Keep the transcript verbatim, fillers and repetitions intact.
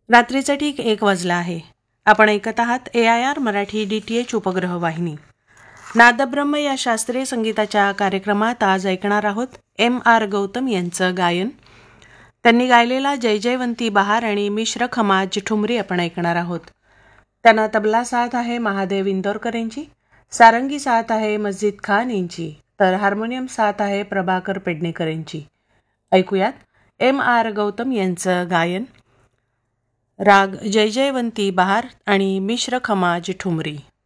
रात्रीचे ठीक एक वाजला आहे. आपण ऐकत आहात ए I R Marathi D T H उपग्रह वाहिनी. नादब्रह्म या शास्त्रीय संगीताच्या कार्यक्रमात आज ऐकणार आहोत एम आर गौतम यांचं गायन. त्यांनी गायलेला जय जयवंती बहार आणि मिश्र खमाज ठुमरी आपण ऐकणार आहोत. त्यांना तबला साथ आहे महादेव इंदोरकर यांची, सारंगी साथ आहे मस्जिद खान यांची, तर हार्मोनियम साथ आहे प्रभाकर पेडणेकर यांची. ऐकूयात एम आर गौतम यांचं गायन. राग जय जयवंती बहार आणि मिश्र खमाज ठुमरी.